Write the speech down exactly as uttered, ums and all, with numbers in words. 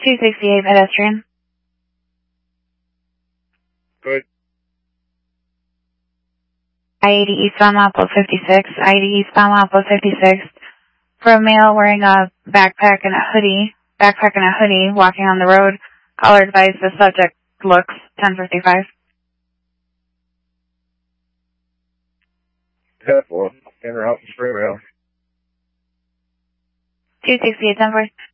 two sixty-eight pedestrian. Good. I eighty eastbound Maplewood fifty-six. I eighty eastbound Maplewood fifty-six. For a male wearing a backpack and a hoodie, backpack and a hoodie, walking on the road. Caller advised the subject looks ten fifty-five. ten four. Enter out from Springvale. two sixty-eight ten four.